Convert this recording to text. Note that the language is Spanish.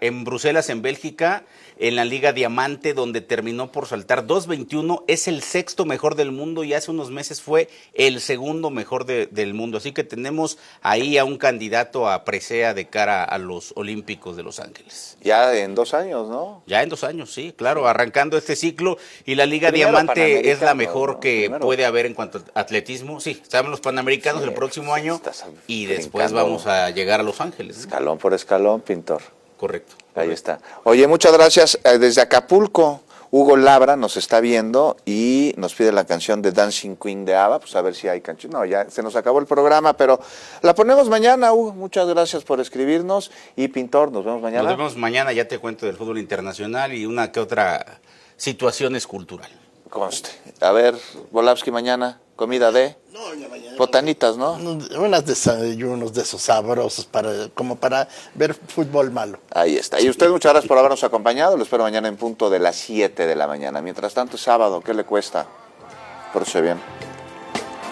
en Bruselas, en Bélgica, en la Liga Diamante, donde terminó por saltar 2.21, es el sexto mejor del mundo y hace unos meses fue el segundo mejor del mundo. Así que tenemos ahí a un candidato a presea de cara a los Olímpicos de Los Ángeles. Ya en 2 años, ¿no? Ya en 2 años, sí, claro, arrancando este ciclo, y la Liga Primero Diamante es la mejor, ¿no? que Primero. puede haber en cuanto a atletismo. Sí, estamos los Panamericanos el próximo año y después brincando. vamos a llegar a Los Ángeles, ¿no? Escalón por escalón, Pintor. Correcto. Ahí está. Oye, muchas gracias. Desde Acapulco, Hugo Labra nos está viendo y nos pide la canción de Dancing Queen de ABBA. Pues a ver si hay canción. No, ya se nos acabó el programa, pero la ponemos mañana, Hugo. Muchas gracias por escribirnos. Y Pintor, nos vemos mañana. Nos vemos mañana, ya te cuento del fútbol internacional y una que otra situación escultural. Conste. A ver, Volavsky mañana, comida de... No, ya mañana. Botanitas, ¿no? Unas desayunos de esos sabrosos como para ver fútbol malo. Ahí está. Y usted, muchas gracias por habernos acompañado. Lo espero mañana en punto de las 7 de la mañana. Mientras tanto, es sábado. ¿Qué le cuesta? Pórtese bien.